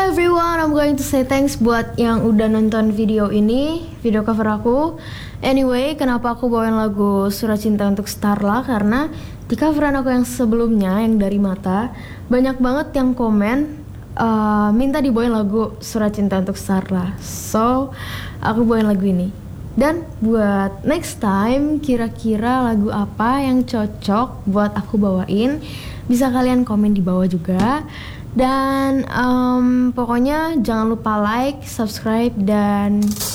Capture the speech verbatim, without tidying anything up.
everyone, I'm going to say thanks buat yang udah nonton video ini, video cover aku. Anyway, kenapa aku bawain lagu Surat Cinta untuk Starla? Karena di coveran aku yang sebelumnya, yang dari Mata, banyak banget yang komen uh, minta dibawain lagu Surat Cinta untuk Starla. So, aku bawain lagu ini. Dan buat next time, kira-kira lagu apa yang cocok buat aku bawain, bisa kalian komen di bawah juga. Dan um, pokoknya jangan lupa like, subscribe, dan